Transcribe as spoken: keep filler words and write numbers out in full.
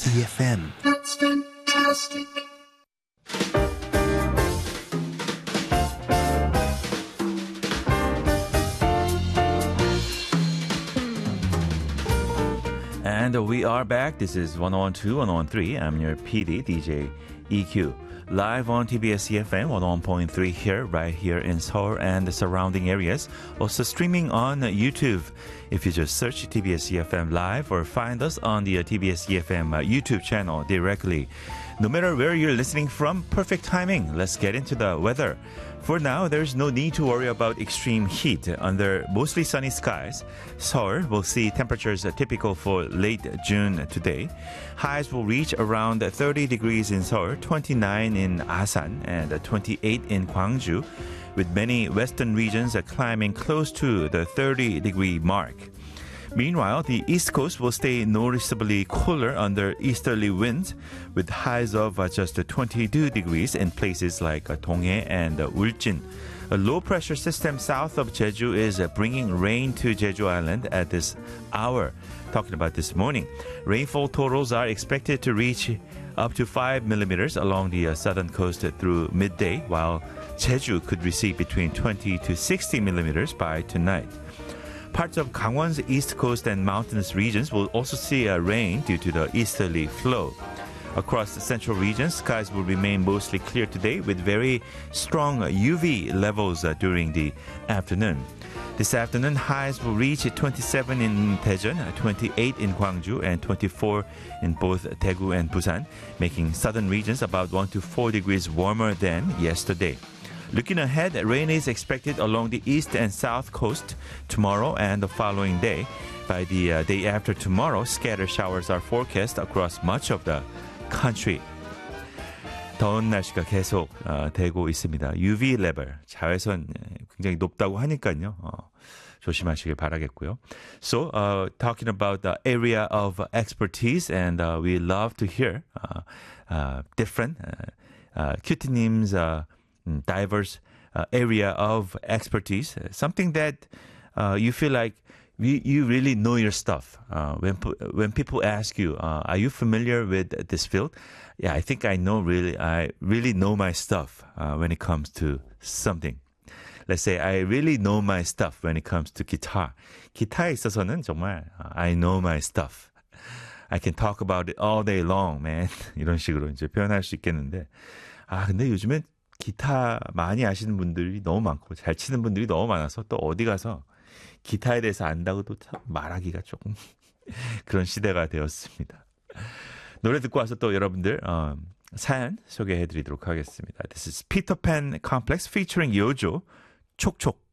E F M. That's fantastic. And we are back. This is one oh one two, one oh one three. I'm your P D, D J E Q. Live on T B S E F M one oh one point three here, right here in Seoul and the surrounding areas. Also streaming on YouTube. If you just search T B S E F M Live or find us on the uh, T B S E F M uh, YouTube channel directly. No matter where you're listening from, perfect timing. Let's get into the weather. For now, there's no need to worry about extreme heat. Under mostly sunny skies, Seoul will see temperatures typical for late June today. Highs will reach around thirty degrees in Seoul, twenty-nine in Asan, and twenty-eight in Gwangju, with many western regions climbing close to the thirty degree mark. Meanwhile, the East Coast will stay noticeably cooler under easterly winds, with highs of uh, just uh, twenty-two degrees in places like uh, Donghae and uh, Ulsan. A low-pressure system south of Jeju is uh, bringing rain to Jeju Island at this hour. Talking about this morning, rainfall totals are expected to reach up to five millimeters along the uh, southern coast through midday, while Jeju could receive between twenty to sixty millimeters by tonight. Parts of Gangwon's east coast and mountainous regions will also see a rain due to the easterly flow. Across the central region, skies will remain mostly clear today with very strong U V levels uh, during the afternoon. This afternoon, highs will reach twenty-seven in Daejeon, twenty-eight in Gwangju, and twenty-four in both Daegu and Busan, making southern regions about one to four degrees warmer than yesterday. Looking ahead, rain is expected along the east and south coast tomorrow and the following day. By the uh, day after tomorrow, scattered showers are forecast across much of the country. 더운 날씨가 계속 어, 되고 있습니다. U V 레벨, 자외선 굉장히 높다고 하니까요. 어, 조심하시길 바라겠고요. So, uh, talking about the area of expertise, and uh, we love to hear uh, uh, different uh, uh, 큐티님's uh, diverse uh, area of expertise, something that uh, you feel like you, you really know your stuff. Uh, when when people ask you, uh, are you familiar with this field? Yeah, I think I know really, I really know my stuff uh, when it comes to something. Let's say I really know my stuff when it comes to guitar. 기타에 있어서는 정말 I know my stuff. I can talk about it all day long, man. 이런 식으로 이제 표현할 수 있겠는데, 아 근데 요즘엔 기타 많이 아시는 분들이 너무 많고 잘 치는 분들이 너무 많아서 또 어디 가서 기타에 대해서 안다고도 참 말하기가 조금 그런 시대가 되었습니다. 노래 듣고 와서 또 여러분들 어, 사연 소개해드리도록 하겠습니다. This is Peter Pan Complex featuring Yojo, 촉촉.